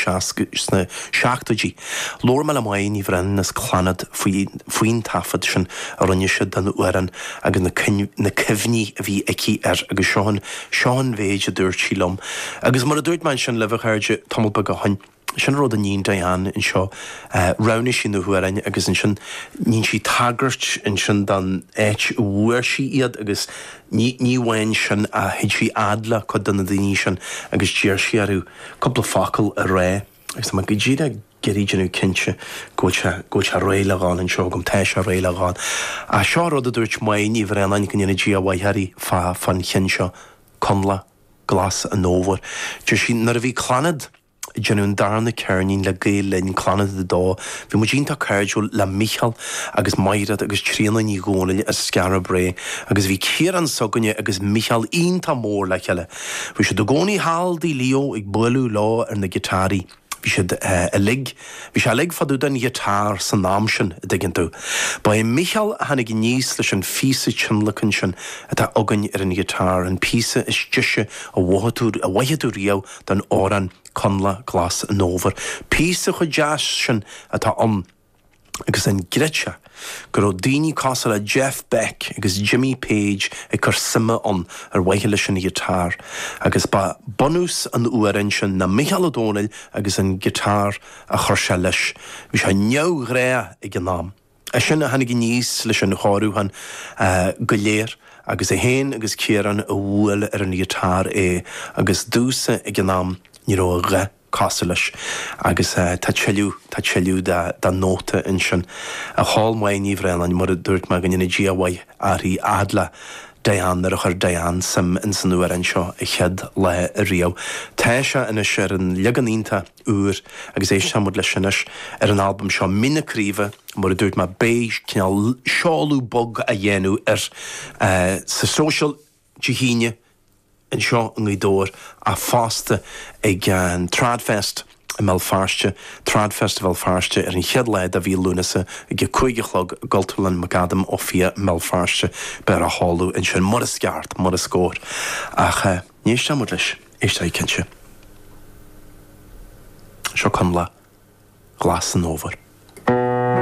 seachtaidí. Lór me le main í bhrenn nas clanad faoin tafad sin a rinne se den uan agus na cefhní a bhí aici agus seán bhéid a dúirt sílam. Agus mar a dúirt man sin lehchairde tomulba go hain. Sin rud a níon daán in seo rana sin na huarain agus in sin níon si tagart in sin dan éit uair si iad agus ní bhain sin a héid si adla chud donna daoine sin agus tíir si arú coppla facail a ré agus má go ddíad geríidirú cinse ggóil réile gáin in seo gom teis a réile gáin. A seo rud a dúirt main í bhar an cinine dí a bhaitheirí fan chin seo conla glas a nómhar. Dúir sin nar a bhí clanad Genún darna cearnín le gail lein clanad de dó, bhí mu dínta cairú le Michael agus Mairad agus tríanana ní gcónail a sceara bré, agus bhí céan soganne agus Michael ionta mór le cheile. Bhí sé do gcónaí haldaí Leo ag builú lá ar na gitárí. Bhí sé lig fadú den gitar san nám sin a dginn tú. Ba Michael hanig níos leis an físa tsinlachan sin atá agan ar an gitar an písa is deise a waithadú riamh den áran conla glas a nómhar. Písa chu deas sin atá agus an grite gur daoine casa le Jeff Beck agus Jimmy Page ag chur sima ar waithile sin gitar. Agus ba bonús an uaran sin na Michael O'Donnell agus an gitar a chur se leis. Bhí sé neamh ré ag an nám. A sin a hanig níos leis an cháirúhan go léir agus a héin agus céaran a bhfuil ar an gitar agus dúsa ag an nám ní ró ré Cásalis agus tá teiliú da nóta in sin a háil main íomhrein an mar a dúirt me gan ina díahhaid arí adla daán ar a chur daán sam in san nuair an seo i chead le a riamh. Tá se ina sé an leganínta úr agus é samúd le sinis ar an albumm seo Minacríomh mar a dúirt me béis cinál seáú bog a dhéanú ar sa social tíhíine in seo an gcuidóir a fásta ag an Tradfest a Melfáiste, Tradfestival Fáiste ar an chead leid a bhí lúnasa ag chuigigelog Galtúlan Magadam ó fia Melfáiste ber a háú in sin mar a sceart, mar a scór. Ach níos samúd leis, éistá cinse. Seo conla glas an nómhar.